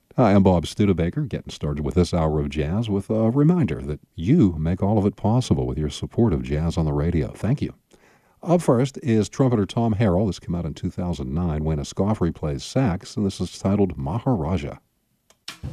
Hi, I'm Bob Studebaker, getting started with this hour of jazz with a reminder that you make all of it possible with your support of Jazz on the Radio. Thank you. Up first is trumpeter Tom Harrell. This came out in 2009 when Escoffrey plays sax, and this is titled Maharaja.